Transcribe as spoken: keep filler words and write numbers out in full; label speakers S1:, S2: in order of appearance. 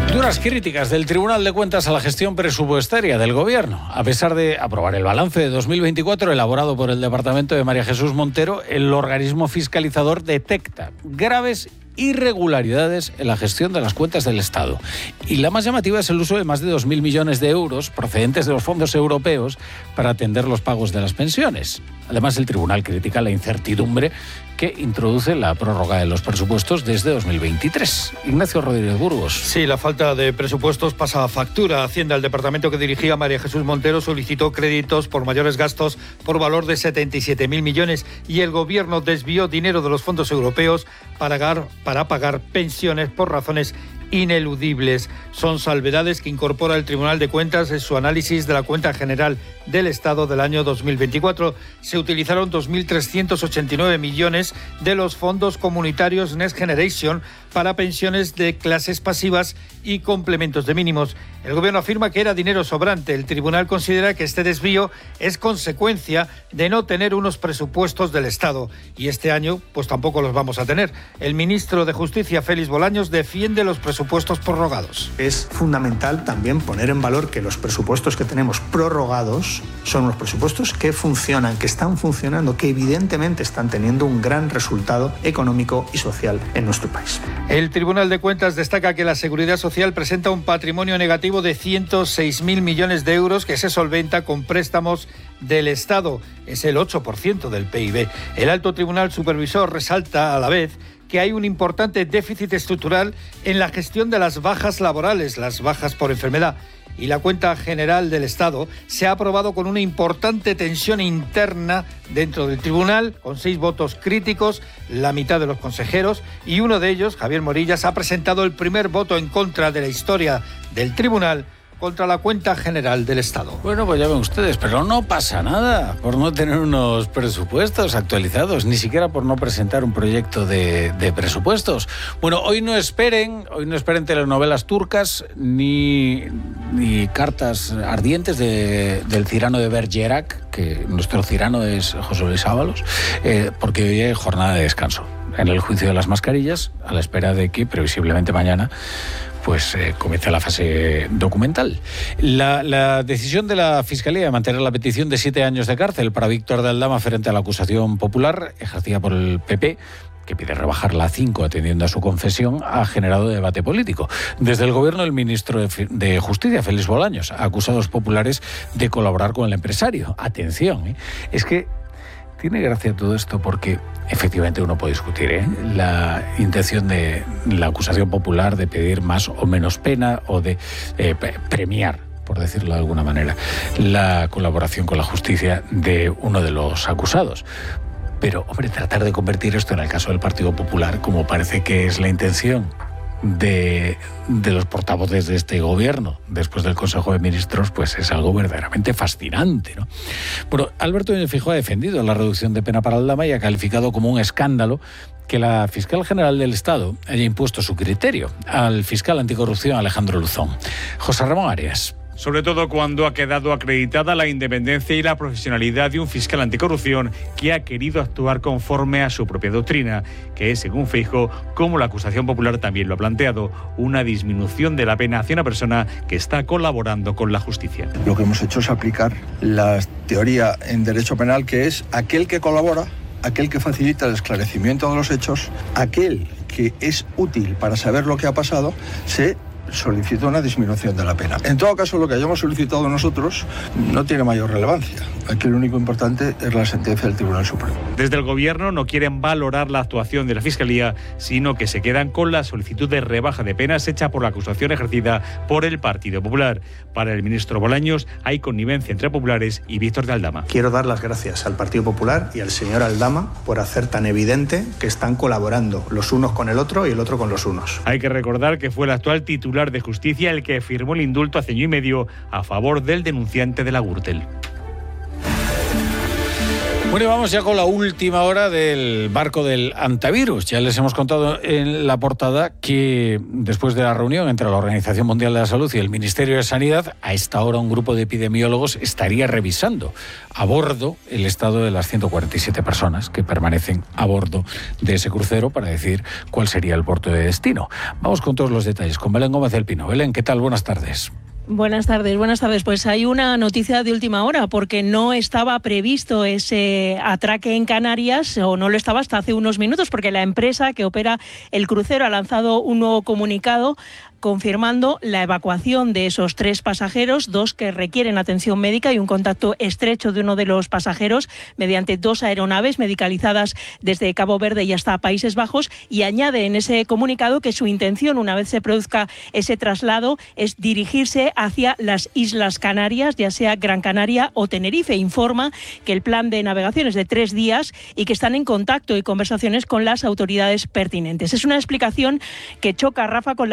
S1: Duras críticas del Tribunal de Cuentas a la gestión presupuestaria del Gobierno. A pesar de aprobar el balance de dos mil veinticuatro elaborado por el Departamento de María Jesús Montero, el organismo fiscalizador detecta graves irregularidades en la gestión de las cuentas del Estado. Y la más llamativa es el uso de más de dos mil millones de euros procedentes de los fondos europeos para atender los pagos de las pensiones. Además, el tribunal critica la incertidumbre que introduce la prórroga de los presupuestos desde dos mil veintitrés. Ignacio Rodríguez Burgos.
S2: Sí, la falta de presupuestos pasa a factura. Hacienda, el departamento que dirigía María Jesús Montero, solicitó créditos por mayores gastos por valor de setenta y siete mil millones y el Gobierno desvió dinero de los fondos europeos para pagar, para pagar pensiones por razones ineludibles. Son salvedades que incorpora el Tribunal de Cuentas en su análisis de la cuenta general del Estado del año dos mil veinticuatro. Se utilizaron dos mil trescientos ochenta y nueve millones de los fondos comunitarios Next Generation para pensiones de clases pasivas y complementos de mínimos. El Gobierno afirma que era dinero sobrante. El Tribunal considera que este desvío es consecuencia de no tener unos presupuestos del Estado. Y este año, pues tampoco los vamos a tener. El ministro de Justicia, Félix Bolaños, defiende los presupuestos prorrogados.
S3: Es fundamental también poner en valor que los presupuestos que tenemos prorrogados son unos presupuestos que funcionan, que están funcionando, que evidentemente están teniendo un gran resultado económico y social en nuestro país.
S2: El Tribunal de Cuentas destaca que la Seguridad Social presenta un patrimonio negativo de ciento seis mil millones de euros que se solventa con préstamos del Estado. Es el ocho por ciento del P I B. El alto tribunal supervisor resalta a la vez que hay un importante déficit estructural en la gestión de las bajas laborales, las bajas por enfermedad. Y la cuenta general del Estado se ha aprobado con una importante tensión interna dentro del tribunal, con seis votos críticos, la mitad de los consejeros, y uno de ellos, Javier Morillas, ha presentado el primer voto en contra de la historia del tribunal contra la cuenta general del Estado.
S1: Bueno, pues ya ven ustedes, pero no pasa nada por no tener unos presupuestos actualizados, ni siquiera por no presentar un proyecto de, de presupuestos. Bueno, hoy no esperen, hoy no esperen telenovelas turcas ni, ni cartas ardientes de, del Cirano de Bergerac, que nuestro Cirano es José Luis Ábalos, eh, porque hoy hay jornada de descanso en el juicio de las mascarillas, a la espera de que previsiblemente mañana pues eh, comienza la fase documental. La, la decisión de la Fiscalía de mantener la petición de siete años de cárcel para Víctor de Aldama frente a la acusación popular ejercida por el P P, que pide rebajarla a cinco atendiendo a su confesión, ha generado debate político. Desde el Gobierno, el ministro de, de Justicia, Félix Bolaños, ha acusado a los populares de colaborar con el empresario. Atención, ¿eh? Es que tiene gracia todo esto porque efectivamente uno puede discutir ¿eh? la intención de la acusación popular de pedir más o menos pena o de eh, premiar, por decirlo de alguna manera, la colaboración con la justicia de uno de los acusados. Pero, hombre, tratar de convertir esto en el caso del Partido Popular, como parece que es la intención de, de los portavoces de este gobierno después del Consejo de Ministros, pues es algo verdaderamente fascinante, ¿no? Bueno, Alberto Núñez Feijóo ha defendido la reducción de pena para Aldama y ha calificado como un escándalo que la fiscal general del Estado haya impuesto su criterio al fiscal anticorrupción Alejandro Luzón. José Ramón Arias.
S4: Sobre todo cuando ha quedado acreditada la independencia y la profesionalidad de un fiscal anticorrupción que ha querido actuar conforme a su propia doctrina, que es, según Feijóo, como la acusación popular también lo ha planteado, una disminución de la pena hacia una persona que está colaborando con la justicia.
S5: Lo que hemos hecho es aplicar la teoría en derecho penal, que es aquel que colabora, aquel que facilita el esclarecimiento de los hechos, aquel que es útil para saber lo que ha pasado, se solicita una disminución de la pena. En todo caso, lo que hayamos solicitado nosotros no tiene mayor relevancia. Aquí lo único importante es la sentencia del Tribunal Supremo.
S4: Desde el Gobierno no quieren valorar la actuación de la Fiscalía, sino que se quedan con la solicitud de rebaja de penas hecha por la acusación ejercida por el Partido Popular. Para el ministro Bolaños hay connivencia entre populares y Víctor de Aldama.
S3: Quiero dar las gracias al Partido Popular y al señor Aldama por hacer tan evidente que están colaborando los unos con el otro y el otro con los unos.
S4: Hay que recordar que fue el actual titular de Justicia el que firmó el indulto hace año y medio a favor del denunciante de la Gürtel.
S1: Bueno, y vamos ya con la última hora del barco del antivirus. Ya les hemos contado en la portada que después de la reunión entre la Organización Mundial de la Salud y el Ministerio de Sanidad, a esta hora un grupo de epidemiólogos estaría revisando a bordo el estado de las ciento cuarenta y siete personas que permanecen a bordo de ese crucero para decir cuál sería el puerto de destino. Vamos con todos los detalles con Belén Gómez del Pino. Belén, ¿qué tal? Buenas tardes.
S6: Buenas tardes, buenas tardes. Pues hay una noticia de última hora porque no estaba previsto ese atraque en Canarias, o no lo estaba hasta hace unos minutos, porque la empresa que opera el crucero ha lanzado un nuevo comunicado confirmando la evacuación de esos tres pasajeros, dos que requieren atención médica y un contacto estrecho de uno de los pasajeros mediante dos aeronaves medicalizadas desde Cabo Verde y hasta Países Bajos, y añade en ese comunicado que su intención, una vez se produzca ese traslado, es dirigirse hacia las Islas Canarias, ya sea Gran Canaria o Tenerife. Informa que el plan de navegación es de tres días y que están en contacto y conversaciones con las autoridades pertinentes. Es una explicación que choca, Rafa, con la